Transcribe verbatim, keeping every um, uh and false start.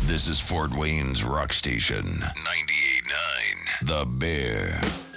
This is Fort Wayne's rock station, ninety-eight point nine The Bear.